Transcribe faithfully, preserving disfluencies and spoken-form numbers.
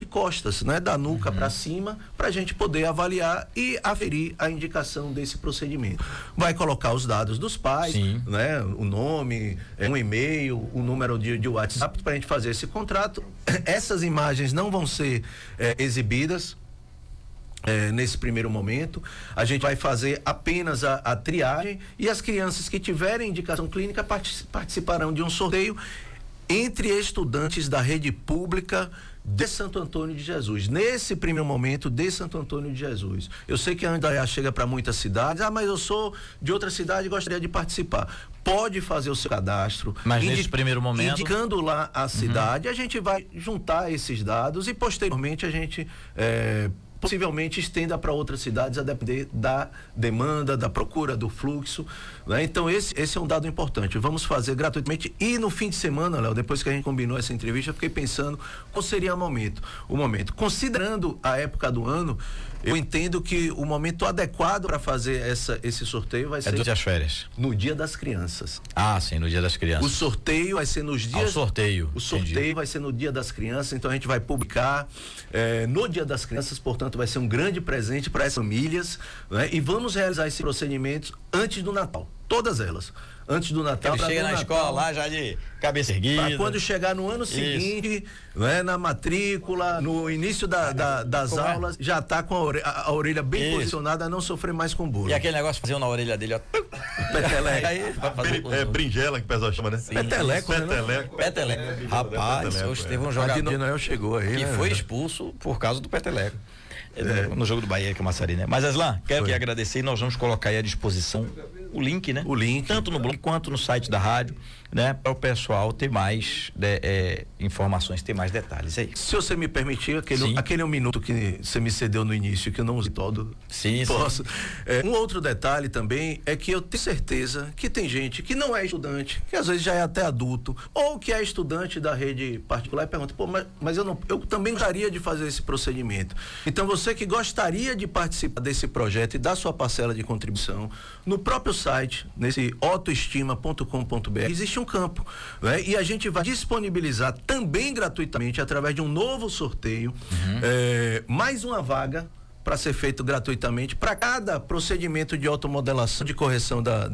costas, né? Da nuca uhum. para cima, para a gente poder avaliar e aferir a indicação desse procedimento. Vai colocar os dados dos pais, Sim. né? O nome, um e-mail, o número de, de WhatsApp para a gente fazer esse contrato. Essas imagens não vão ser é, exibidas É, nesse primeiro momento. A gente vai fazer apenas a, a triagem e as crianças que tiverem indicação clínica partic- participarão de um sorteio entre estudantes da rede pública de Santo Antônio de Jesus. Nesse primeiro momento, de Santo Antônio de Jesus. Eu sei que a Indaiá chega para muitas cidades. Ah, mas eu sou de outra cidade e gostaria de participar. Pode fazer o seu cadastro. Mas indi- nesse primeiro momento... Indicando lá a cidade, uhum. a gente vai juntar esses dados e posteriormente a gente... É, possivelmente estenda para outras cidades a depender da demanda, da procura, do fluxo, né? Então esse, esse é um dado importante. Vamos fazer gratuitamente e no fim de semana, Léo, depois que a gente combinou essa entrevista, eu fiquei pensando qual seria o momento. O momento. Considerando a época do ano, eu entendo que o momento adequado para fazer essa, esse sorteio vai é ser durante as férias. No Dia das Crianças. Ah, sim, no Dia das Crianças. O sorteio vai ser nos dias... Ah, o sorteio. O sorteio Entendi. vai ser no Dia das Crianças, então a gente vai publicar eh, no Dia das Crianças, portanto vai ser um grande presente para as famílias, né? E vamos realizar esses procedimentos antes do Natal, todas elas. Antes do Natal. Ele chega na Natal, escola lá já de cabeça erguida. Para quando chegar no ano seguinte, né, na matrícula, no início da, da, das Como aulas, é? Já está com a orelha, a orelha bem Isso. posicionada a não sofrer mais com bullying. E aquele negócio fazendo na orelha dele, ó. Peteleco. Aí, vai fazer é brinjela que o pessoal chama, né? Sim. Peteleco, né? Peteleco. Peteleco. Rapaz, Peteleco, hoje é. teve um jogador de Noel chegou aí, que né? foi expulso por causa do Peteleco. É. No, no jogo do Bahia que é Massari, né? Mas Aslan, quero aqui agradecer e nós vamos colocar aí à disposição o link, né? O link. Tanto no blog quanto no site da rádio, né? Para o pessoal ter mais de, é, informações, ter mais detalhes aí. Se você me permitir, aquele, aquele um minuto que você me cedeu no início, que eu não usei todo. Sim, posso. sim. É, um outro detalhe também é que eu tenho certeza que tem gente que não é estudante, que às vezes já é até adulto, ou que é estudante da rede particular e pergunta, pô, mas, mas eu não, eu também gostaria de fazer esse procedimento. Então você que gostaria de participar desse projeto e dar sua parcela de contribuição, no próprio site, nesse autoestima ponto com ponto br, existe um campo, né? E a gente vai disponibilizar também gratuitamente, através de um novo sorteio, uhum. é, mais uma vaga para ser feito gratuitamente para cada procedimento de automodelação, de correção da